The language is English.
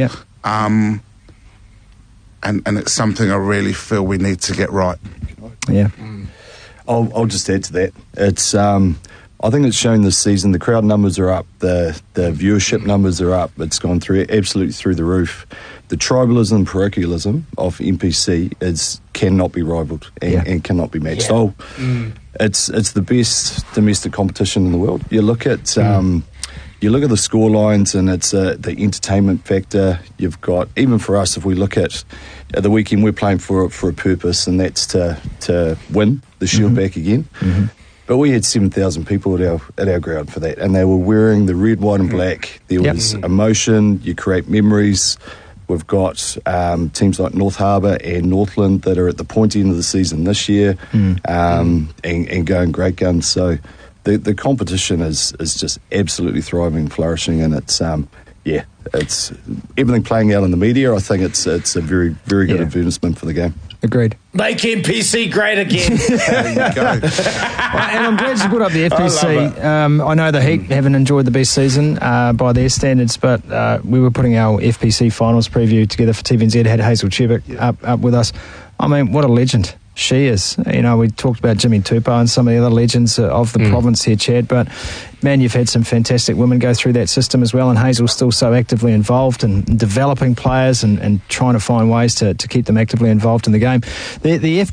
Yeah. And it's something I really feel we need to get right. Yeah. I'll just add to that. It's I think it's shown this season. The crowd numbers are up. The viewership numbers are up. It's gone absolutely through the roof. The tribalism and parochialism of NPC cannot be rivaled and cannot be matched. Yeah. It's the best domestic competition in the world. You look at the score lines, and it's the entertainment factor. You've got, even for us, if we look at the weekend, we're playing for a purpose, and that's to win the Shield back again. Mm-hmm. But we had 7,000 people at our ground for that, and they were wearing the red, white and black. There was emotion. You create memories. We've got teams like North Harbour and Northland that are at the pointy end of the season this year and going great guns. So the competition is just absolutely thriving, flourishing, and it's it's everything playing out in the media. I think it's a very, very good advertisement for the game. Agreed. Make NPC great again. There you go. And I'm glad you brought up the FPC. I know the Heat haven't enjoyed the best season by their standards, but we were putting our FPC finals preview together for TVNZ, had Hazel Chubbuck up with us. I mean, what a legend she is. You know, we talked about Jimmy Tupou and some of the other legends of the province here, Chad, but man, you've had some fantastic women go through that system as well, and Hazel's still so actively involved in developing players and trying to find ways to keep them actively involved in the game. The